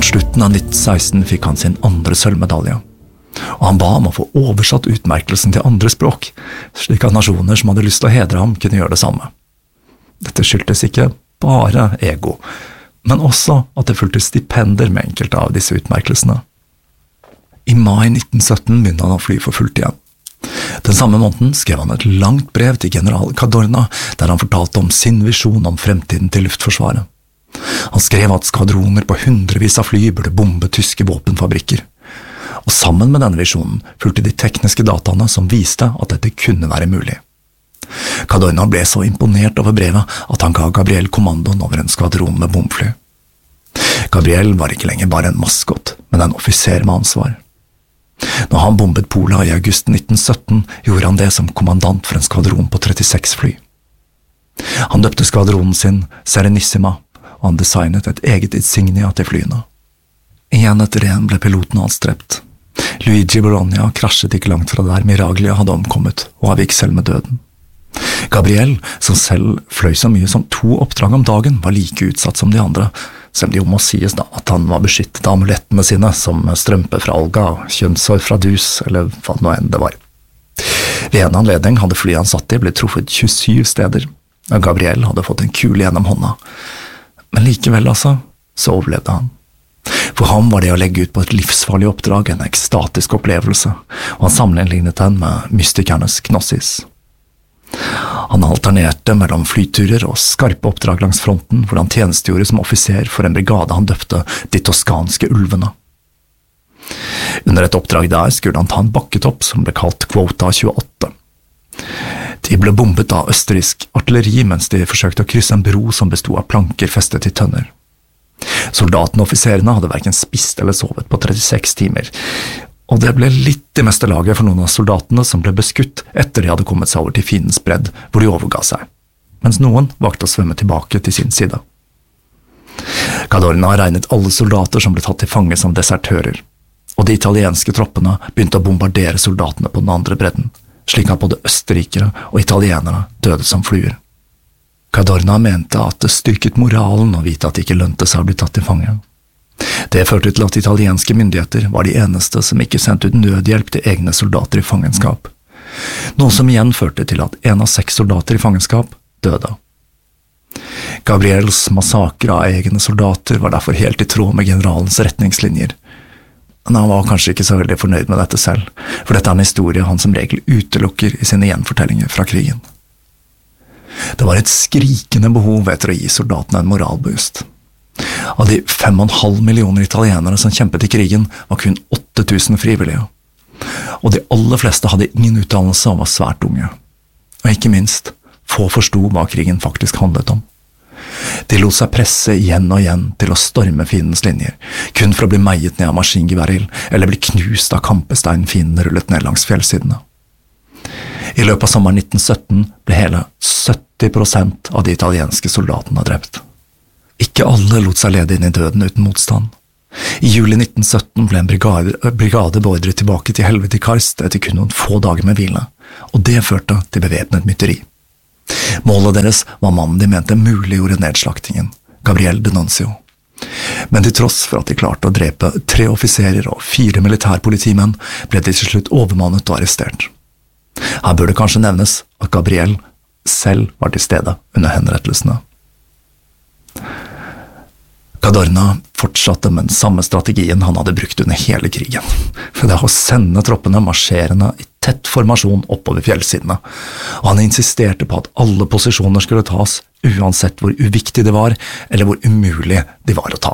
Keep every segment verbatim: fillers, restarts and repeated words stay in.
slutten av nitten seksten fikk han sin andre sølvmedalje, og han ba om å få oversatt utmerkelsen til andre språk, slik at nasjoner som hadde lyst til å hedre ham kunne gjøre det samme. Dette skyldtes ikke bare ego, men også at det fulgte stipender med enkelte av disse utmerkelsene. I mai nitten sytten begynte han å fly for fullt igjen. Den samme måneden skrev han et langt brev til general Cadorna, der han fortalte om sin visjon om fremtiden til luftforsvaret. Han skrev at skvadroner på hundrevis av fly burde bombe tyske våpenfabrikker. Og sammen med denne visjonen fulgte de tekniske dataene som viste at dette kunne være mulig. Cadorna ble så imponert over brevet at han ga Gabriel kommandoen over en skvadron med bomfly. Gabriel var ikke lenger bare en maskot, men en offiser med ansvar. Når han bombet Pola i august nitten sytten, gjorde han det som kommandant for en skvadron på trettiseks fly. Han døpte skvadronen sin Serenissima, og han designet et eget insignia til flyene. Igjen etter en ble piloten hans drept. Luigi Bologna krasjet ikke langt fra der Miraglia hadde omkommet, og avgikk selv med døden. Gabriel, som selv fløy så mye som to oppdrag om dagen, var like utsatt som de andre, selv det jo må sies da at han var beskyttet av amulettene sine, som strømpe fra Olga, kjønnshår fra Dus, eller hva nå enn det var. Ved en anledning hadde flyet han satt i blitt truffet tjuesyv steder, og Gabriel hadde fått en kule gjennom hånda. Men likevel altså, så overlevde han. For ham var det å legge ut på et livsfarlig oppdrag en ekstatisk opplevelse, og han sammenlignet den med mystikernes Gnosis. Han alternerte mellom flyturer og skarpe oppdrag langs fronten, hvor han tjenestegjorde som offiser for en brigade han døpte De toskanske ulvene. Under et oppdrag der skulle han ta en bakketopp som ble kalt Kvota tjueåtte. De ble bombet av østerriksk artilleri mens de forsøkte å krysse en bro som bestod av planker festet i tønner. Soldatene og offiserene hadde hverken spist eller sovet på trettiseks timer, og det ble litt i meste laget for noen av soldatene som ble beskutt etter de hadde kommet seg over til fiendens bredd, hvor de overga seg, mens noen valgte å svømme tilbake til sin side. Cadorna regnet alle soldater som ble tatt til fange som desertører, og de italienske troppene begynte å bombardere soldatene på den andre bredden, slik at både østerrikere og italienere døde som fluer. Cadorna mente at det styrket moralen å vite at det ikke lønte seg å bli tatt til fange. Det førte til at italienske myndigheter var de eneste som ikke sendte ut nødhjelp til egne soldater i fangenskap, noe som igjen førte til at en av seks soldater i fangenskap døde. Gabriels massakre av egne soldater var derfor helt i tråd med generalens retningslinjer, men han var kanskje ikke så veldig fornøyd med dette selv, for dette er en historie han som regel utelukker i sine gjenfortellinger fra krigen. Det var et skrikende behov etter å gi soldatene en moralboost. Av de fem og en halv millioner italienere som kjempet i krigen, var kun åtte tusen frivillige. Og de aller fleste hadde ingen utdannelse og var svært unge. Og ikke minst, få forstod hva krigen faktisk handlet om. De lot seg presse igjen og igjen til å storme fiendens linjer, kun for å bli meiet ned av maskingeværil, eller bli knust av kampestein fienden rullet ned langs fjellsidene. I løpet av sommeren nitten sytten ble hele sytti prosent av de italienske soldatene drept. Ikke alle lot seg lede inn i døden uten motstand. I juli nitten sytten ble en brigade, brigade beordret tilbake til helvete i Karst etter kun noen få dager med hvile, og det førte til bevæpnet mytteri. Målet deres var mannen de mente muliggjorde nedslaktingen, Gabriel D'Annunzio. Men til tross for at de klarte å drepe tre offiserer og fire militærpolitimenn, ble de til slutt overmannet og arrestert. Her bør det kanskje nevnes at Gabriel selv var til stede under henrettelsene. Cadorna fortsatte med den samme strategien han hadde brukt under hele krigen, for det å sende troppene marsjerende i tett formasjon oppover fjellsidene, og han insisterte på at alle posisjoner skulle tas, uansett hvor uviktig det var, eller hvor umulig de var å ta.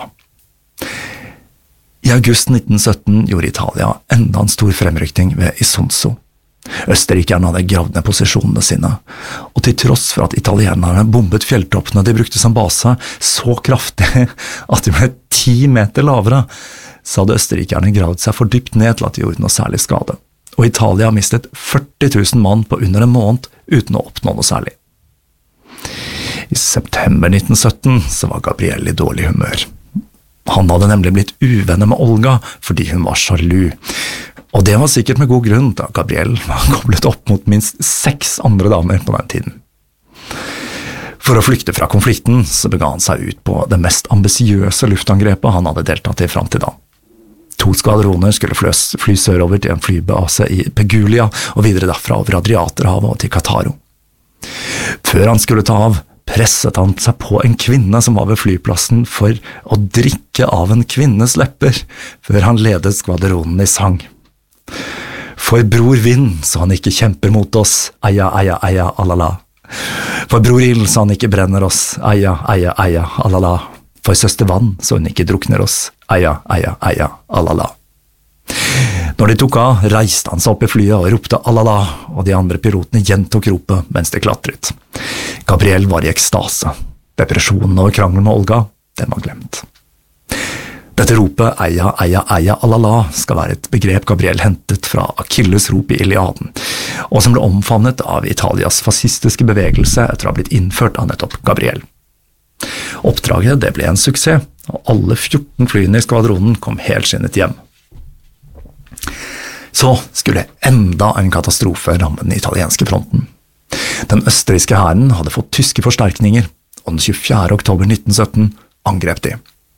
I august nitten sytten gjorde Italia enda en stor fremrykning ved Isonzo. Østerrikerne hadde gravd ned posisjonene sine, og til tross for at italienerne bombet fjelltoppene de brukte som base så kraftig at de ble ti meter lavere, så hadde østerrikerne gravd seg for dypt ned til at de gjorde noe særlig skade, og Italia mistet førti tusen mann på under en måned uten å oppnå noe særlig. I september nitten sytten så var Gabriel i dårlig humør. Han hadde nemlig blitt uvenner med Olga fordi hun var sjalu. Og det var sikkert med god grunn, da Gabriel var koblet opp mot minst seks andre damer på den tiden. For å flykte fra konflikten så bega han seg ut på det mest ambisiøse luftangrepet han hadde deltatt i fram til da. To skvadroner skulle fly, fly sørover til en flybase i Pegulia og videre derfra over Adriaterhavet og til Kataro. Før han skulle ta av, presset han seg på en kvinne som var ved flyplassen for å drikke av en kvinnes lepper, før han ledet skvadronen i sang. For bror vind, så han ikke kjemper mot oss, eia, eia, eia, alala. For bror ild, så han ikke brenner oss, eia, eia, eia, alala. For søster vann, så hun ikke drukner oss, eia, eia, eia, alala. Når de tok av, reiste han seg opp i flyet og ropte alala, og de andre pilotene gjentok ropet mens de klatret. Gabriel var i ekstase. Depresjonen over krangelen med Olga, den var glemt. Dette ropet, eia, eia, eia, alala, skal være et begrep Gabriel hentet fra Achilles rop i Iliaden, og som ble omfavnet av Italias fascistiske bevegelse etter å ha blitt innført av nettopp Gabriel. Oppdraget det ble en suksess, og alle fjorten flyene i skvadronen kom helskinnet hjem. Så skulle enda en katastrofe ramme den italienske fronten. Den østerrikske hæren hadde fått tyske forsterkninger, og den tjuefjerde oktober nitten sytten angrep de.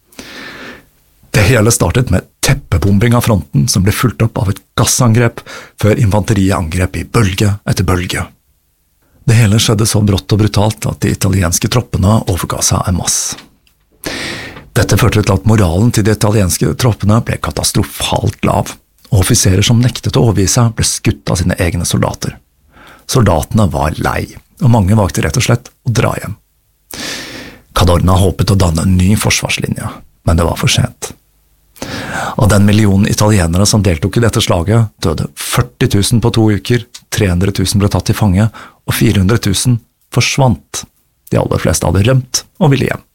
Det hele startet med teppebombing av fronten som ble fulgt opp av et gassangrep, før infanteriet angrep i bølge etter bølge. Det hele skjedde så brått og brutalt at de italienske troppene overga seg en masse. Dette førte til at moralen til de italienske troppene ble katastrofalt lav, og offiserer som nektet å overgi seg ble skutt av sine egne soldater. Soldatene var lei, og mange valgte rett og slett å dra hjem. Cadorna håpet å danne en ny forsvarslinje, men det var for sent. Av den millionen italienere som deltok i dette slaget, døde førti tusen på to uker, tre hundre tusen ble tatt til fange, og fire hundre tusen forsvant. De aller fleste hadde rømt og ville hjem.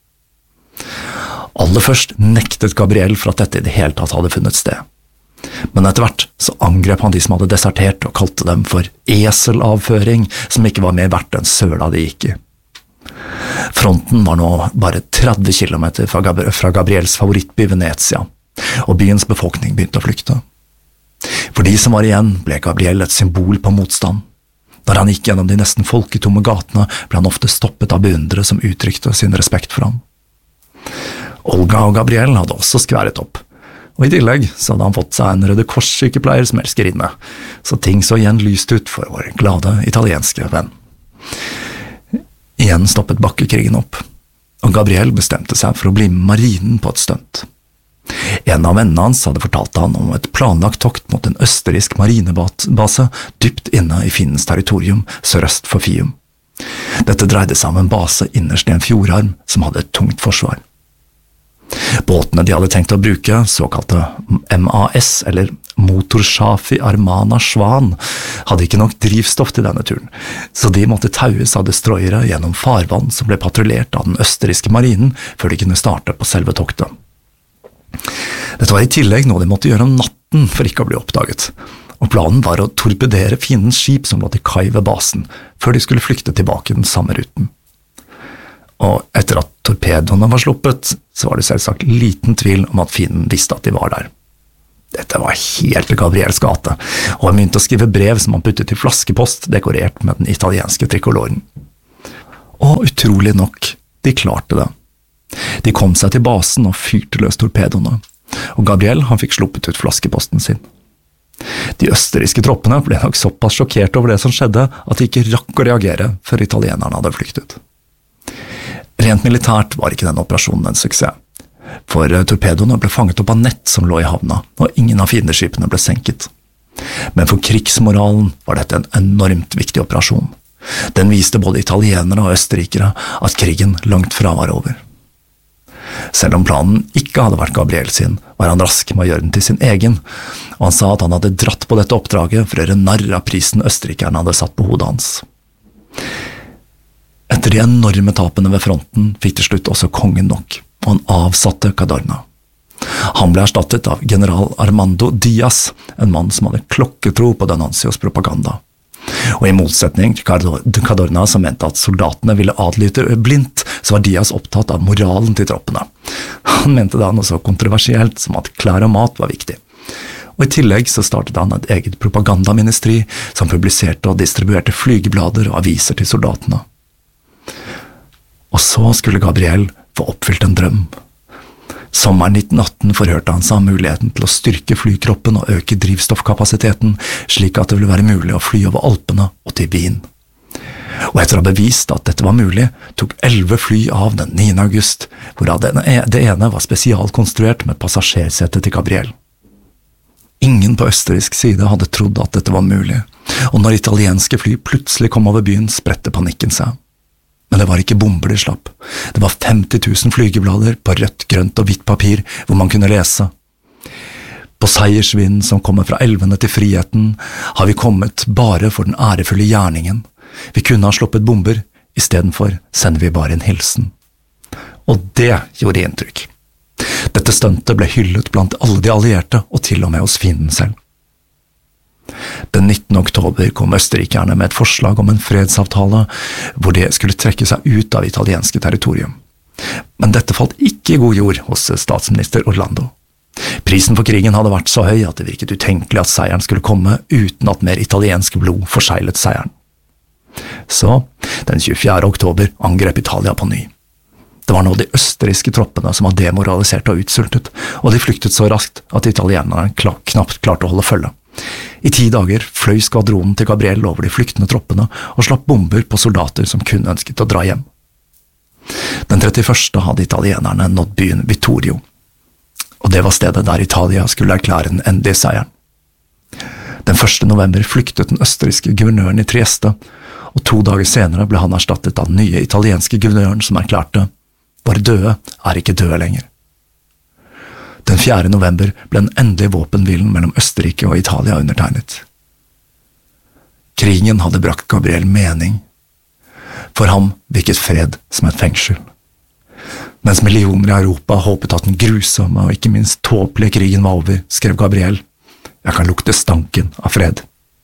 Aller først nektet Gabriel for at dette i det hele tatt hadde funnet sted. Men etter hvert så angrep han de som hadde desertert og kalte dem for eselavføring, som ikke var mer verdt enn søla de gikk i. Fronten var nå bare tretti kilometer fra, Gab- fra Gabriels favorittby Venezia, og byens befolkning begynte å flykte. For de som var igjen ble Gabriel et symbol på motstand. Når han gikk gjennom de nesten folketomme gatene, ble han ofte stoppet av beundrere som uttrykte sin respekt for ham. Olga og Gabriel hadde også skværet opp, og i tillegg så hadde han fått seg en Røde Kors-sykepleier som elskerinne, så ting så igjen lyst ut for vår glade italienske venn. Igjen stoppet bakkekrigen opp, og Gabriel bestemte seg for å bli med marinen på et stunt. En av vennene hans hadde fortalt han om et planlagt tokt mot en østerriksk marinebase dypt inne i fiendens territorium sørøst for Fium. Dette dreide seg om en base innerst i en fjordarm som hadde et tungt forsvar. Båtene de hadde tenkt å bruke, såkalte M A S, eller Motorschafi Armana Schwan, hadde ikke nok drivstoff til denne turen, så de måtte taues av destroyere gjennom farvann som ble patruljert av den østerrikske marinen før de kunne starte på selve toktet. Dette var i tillegg noe de måtte gjøre om natten for ikke å bli oppdaget, og planen var å torpedere fiendens skip som lå til kai ved basen, før de skulle flykte tilbake den samme ruten. Og etter at torpedoene var sluppet, så var det selvsagt liten tvil om at fienden visste at de var der. Dette var helt Gabriels gate, og han begynte å skrive brev som han puttet i flaskepost, dekorert med den italienske trikoloren. Og utrolig nok, de klarte det. De kom seg til basen og fyrte løs torpedoene, og Gabriel han fikk sluppet ut flaskeposten sin. De østerrikske troppene ble nok såpass sjokkert over det som skjedde, at de ikke rakk å reagere før italienerne hadde flyktet. Rent militært var ikke denne operasjonen en suksess, for torpedoene ble fanget opp av nett som lå i havna, og ingen av fiendeskipene ble senket. Men for krigsmoralen var dette en enormt viktig operasjon. Den viste både italienere og østerrikere at krigen langt fra var over. Selv om planen ikke hadde vært Gabriel sin, var han rask med å gjøre den til sin egen, og han sa at han hadde dratt på dette oppdraget for å gjøre narr av prisen østerrikerne hadde satt på hodet hans. Etter de enorme tapene ved fronten fikk til slutt også kongen nok, og han avsatte Cadorna. Han ble erstattet av general Armando Diaz, en mann som hadde klokketro på D'Annunzios propaganda. Og i motsetning til Cadorna, som mente at soldatene ville adlyde blindt, så var Diaz opptatt av moralen til troppene. Han mente da noe så kontroversielt som at klær og mat var viktig. Og i tillegg så startet han et eget propagandaministeri som publiserte og distribuerte flygeblader og aviser til soldatene. Og så skulle Gabriel få oppfylt en drøm. Sommeren nitten atten forhørte han seg om muligheten til å styrke flykroppen og øke drivstoffkapasiteten, slik at det ville være mulig å fly over Alpene og til Wien. Og etter å ha bevist at dette var mulig, tok elleve fly av den niende august, hvorav det ene var spesialkonstruert med passasjersete til Gabriel. Ingen på østerriksk side hadde trodd at dette var mulig, og når italienske fly plutselig kom over byen, spredte panikken seg. Men det var ikke bomber de slapp. Det var femti tusen flygeblader på rødt, grønt og hvitt papir, hvor man kunne lese. På seiersvinden som kommer fra elvene til friheten, har vi kommet bare for den ærefulle gjerningen. Vi kunne ha sluppet bomber, i stedet for sender vi bare en hilsen. Og det gjorde inntrykk. Dette stuntet ble hyllet blant alle de allierte, og til og med hos fienden selv. Den nittende oktober kom østerrikerne med et forslag om en fredsavtale, hvor de skulle trekke seg ut av italienske territorium. Men dette falt ikke i god jord hos statsminister Orlando. Prisen for krigen hadde vært så høy at det virket utenkelig at seieren skulle komme uten at mer italiensk blod forseglet seieren. Så, den tjuefjerde oktober angrep Italia på ny. Det var nå de østerrikske troppene som var demoralisert og utsultet, og de flyktet så raskt at italienerne knapt klarte å holde følge. I ti dager fløy skvadronen til Gabriel over de flyktende troppene og slapp bomber på soldater som kun ønsket å dra hjem. Den trettiførste hadde italienerne nådd byen Vittorio, og det var stedet der Italia skulle erklære den endelige seieren. Den første november flyktet den østerrikske guvernøren i Trieste, og to dager senere ble han erstattet av den nye italienske guvernøren som erklærte «Våre døde er ikke døde lenger». Den fjerde november ble den endelige våpenhvilen mellom Østerrike og Italia undertegnet. Krigen hadde brakt Gabriel mening. For ham virket fred som et fengsel. Mens millioner i Europa håpet at den grusomme og ikke minst tåpelige krigen var over, skrev Gabriel, «Jeg kan lukte stanken av fred».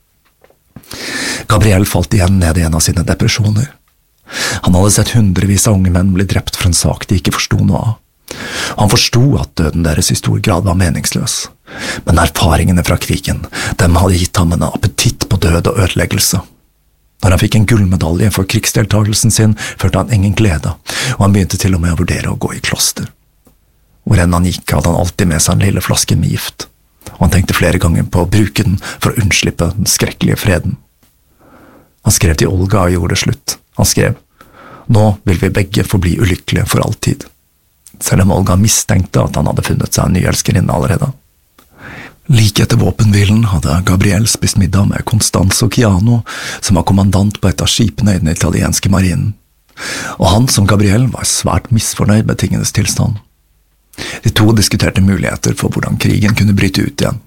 Gabriel falt igjen ned i en av sine depresjoner. Han hadde sett hundrevis av unge menn bli drept for en sak de ikke forstod noe av. Han forstod at døden deres i stor grad var meningsløs, men erfaringene fra krigen, dem hadde gitt ham en appetitt på død og ødeleggelse. Når han fikk en gullmedalje for krigsdeltagelsen sin, følte han ingen glede, og han begynte til og med å vurdere å gå i kloster. Hvor enn han gikk, hadde han alltid med seg en lille flaske med gift, og han tenkte flere ganger på å bruke den for å unnslippe den skrekkelige freden. Han skrev til Olga og gjorde det slutt. Han skrev, «Nå vil vi begge forbli ulykkelige for alltid». Selv om Olga mistenkte at han hadde funnet seg en ny elskerinne allerede. Like etter våpenhvilen hadde Gabriel spist middag med Constanzo Chiano, som var kommandant på et av skipene i den italienske marinen. Og han, som Gabriel, var svært misfornøyd med tingenes tilstand. De to diskuterte muligheter for hvordan krigen kunne bryte ut igjen.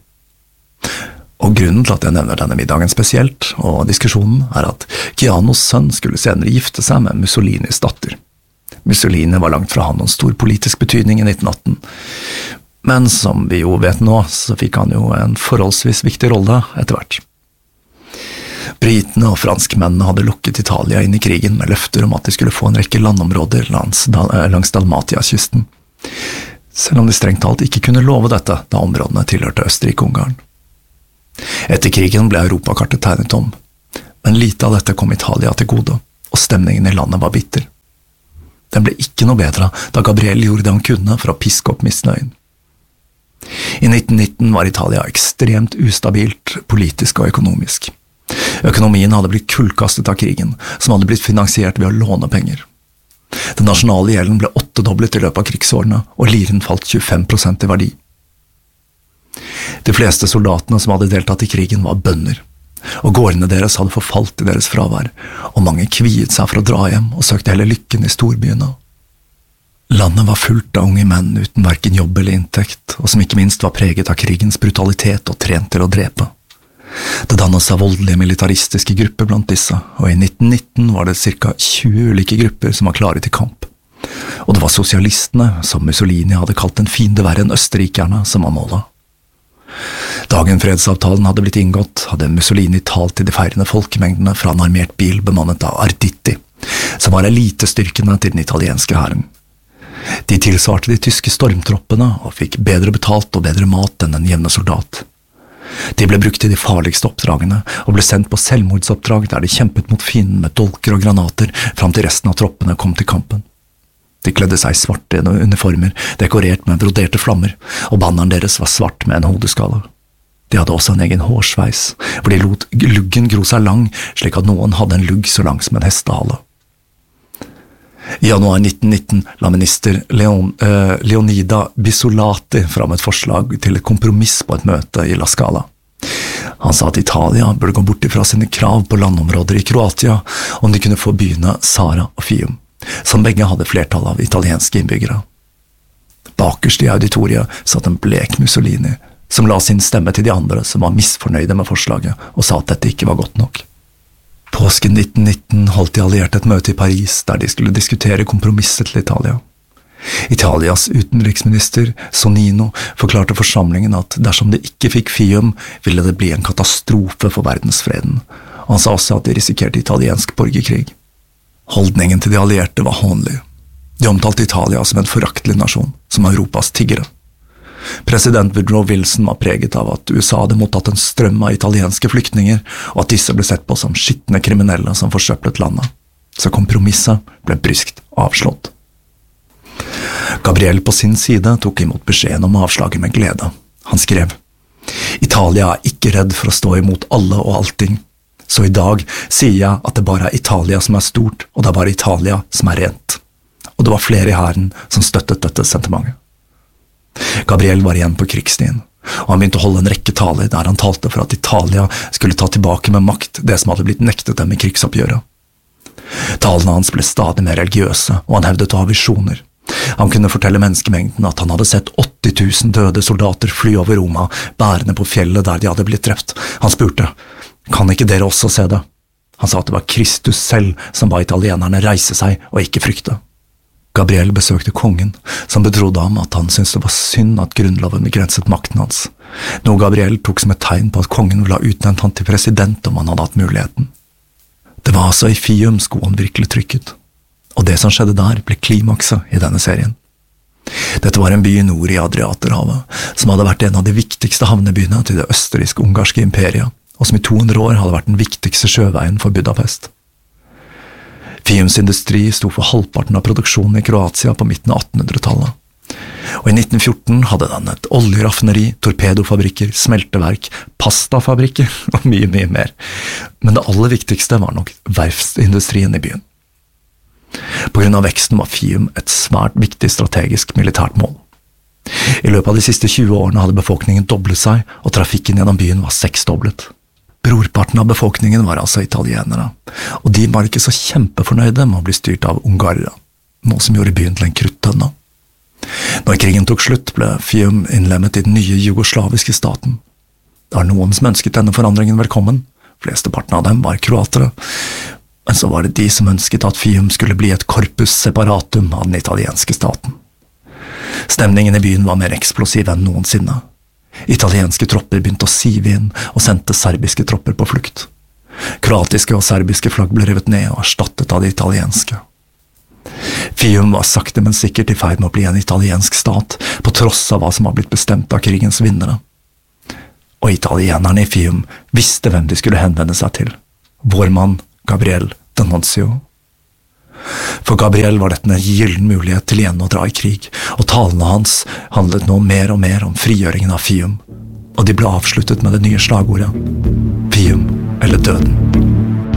Og grunnen til at jeg nevner denne middagen spesielt, og diskusjonen, er at Chianos sønn skulle senere gifte seg med Mussolinis datter. Mussolini var langt fra han noen stor politisk betydning i nitten atten, men som vi jo vet nå, så fikk han jo en forholdsvis viktig rolle etter hvert. Britene og franskmennene hadde lukket Italia inn i krigen med løfter om at de skulle få en rekke landområder langs, langs Dalmatia-kysten, selv om de strengt talt ikke kunne love dette da områdene tilhørte Østerrike-Ungarn. Etter krigen ble Europakartet tegnet om, men lite av dette kom Italia til gode, og stemningen i landet var bitter. Den ble ikke noe bedre da Gabriel gjorde det han kunne for å piske opp misnøyen. I nitten nitten var Italia ekstremt ustabilt politisk og økonomisk. Økonomien hadde blitt kullkastet av krigen, som hadde blitt finansiert ved å låne penger. Den nasjonale gjelden ble åttedoblet i løpet av krigsårene, og liren falt tjuefem prosent i verdi. De fleste soldatene som hadde deltatt i krigen var bønder, og gårdene deres hadde forfalt i deres fravær, og mange kviet seg for å dra hjem og søkte heller lykken i storbyene. Landet var fullt av unge menn uten hverken jobb eller inntekt, og som ikke minst var preget av krigens brutalitet og trent til å drepe. Det dannet seg voldelige militaristiske grupper blant disse, og i nitten nitten var det ca. tjue ulike grupper som var klare til kamp. Og det var sosialistene, som Mussolini hadde kalt en fiende verre enn østerrikerne, som var målet. Dagen fredsavtalen hadde blitt inngått, hadde Mussolini talt til de feirende folkemengdene fra en armert bil bemannet av Arditi, som var elitestyrkene til den italienske hæren. De tilsvarte de tyske stormtroppene og fikk bedre betalt og bedre mat enn en jevne soldat. De ble brukt i de farligste oppdragene og ble sendt på selvmordsoppdrag der de kjempet mot fienden med dolker og granater fram til resten av troppene kom til kampen. De kledde seg i svarte uniformer, dekorert med broderte flammer, og banneren deres var svart med en hodeskalle. De hadde også en egen hårsveis, hvor de lot luggen gro seg lang, slik at noen hadde en lugg så lang som en hestehale. I januar nitten nitten la minister Leon, eh, Leonida Bissolati fram et forslag til et kompromiss på et møte i La Scala. Han sa at Italia burde gå bort fra sine krav på landområder i Kroatia om de kunne få byene Zara og Fium, som begge hadde flertall av italienske innbyggere. Bakerst i auditoriet satt en blek Mussolini, som la sin stemme til de andre som var misfornøyde med forslaget og sa at dette ikke var godt nok. Påsken nitten nitten holdt de allierte et møte i Paris der de skulle diskutere kompromisset til Italia. Italias utenriksminister Sonnino forklarte forsamlingen at dersom de ikke fikk Fium, ville det bli en katastrofe for verdensfreden. Han sa også at de risikerte italiensk borgerkrig. Holdningen til de allierte var hånlig. De omtalte Italia som en foraktelig nasjon, som Europas tiggere. President Woodrow Wilson var preget av at U S A hadde mottatt en strøm av italienske flyktninger, og at disse ble sett på som skittende kriminelle som forsøplet landet. Så kompromisset ble bryskt avslått. Gabriel på sin side tok imot beskjeden om avslaget med glede. Han skrev: Italia er ikke redd for å stå imot alle og allting. Så i dag sier jeg at det bare er Italia som er stort, og det er bare Italia som er rent. Og det var flere i hæren som støttet dette sentimentet. Gabriel var igjen på krigsstien, og han begynte å holde en rekke taler der han talte for at Italia skulle ta tilbake med makt det som hadde blitt nektet dem i krigsoppgjøret. Talene hans ble stadig mer religiøse, og han hevdet å ha visjoner. Han kunne fortelle menneskemengden at han hadde sett åtti tusen døde soldater fly over Roma, bærende på fjellet der de hadde blitt drept. Han spurte: «Kan ikke dere også se det?» Han sa at det var Kristus selv som ba italienerne reise seg og ikke frykte. Gabriel besøkte kongen, som betrodde ham at han syntes det var synd at grunnloven begrenset makten hans, noe Gabriel tok som et tegn på at kongen ville ha utnevnt han til president om han hadde hatt muligheten. Det var altså i Fium skoen virkelig trykket, og det som skjedde der ble klimakset i denne serien. Dette var en by i nord i Adriaterhavet, som hadde vært en av de viktigste havnebyene til det østerriksk-ungarske imperiet, og som i to hundre år hadde vært den viktigste sjøveien for Budapest. Fiums industri sto for halvparten av produksjonen i Kroatia på midten av attenhundretallet. Og i nitten fjorten hadde den et oljeraffineri, torpedofabrikker, smelteverk, pastafabrikker og mye, mye mer. Men det aller viktigste var nok verftsindustrien i byen. På grunn av veksten var Fium et svært viktig strategisk militært mål. I løpet av de siste tjue årene hadde befolkningen doblet seg, og trafikken gjennom byen var seksdoblet. Brorparten av befolkningen var altså italienere, og de var ikke så kjempefornøyde med å bli styrt av ungarere, noe som gjorde byen til en kruttønne. Når krigen tok slutt, ble Fium innlemmet i den nye jugoslaviske staten. Det var noen som ønsket denne forandringen velkommen, flesteparten av dem var kroatere, men så var det de som ønsket at Fium skulle bli et corpus separatum av den italienske staten. Stemningen i byen var mer eksplosiv enn noensinne. Italienske tropper begynte å sive inn og sendte serbiske tropper på flukt. Kroatiske og serbiske flagg ble revet ned og erstattet av de italienske. Fium var sakte, men sikkert i ferd med å bli en italiensk stat, på tross av hva som var blitt bestemt av krigens vinnere. Og italienerne i Fium visste hvem de skulle henvende seg til. Vår mann, Gabriel D'Annunzio. For Gabriel var dette en gyllen mulighet til igjen å dra i krig, og talene hans handlet nå mer og mer om frigjøringen av Fium, og de ble avsluttet med det nye slagordet: Fium eller døden.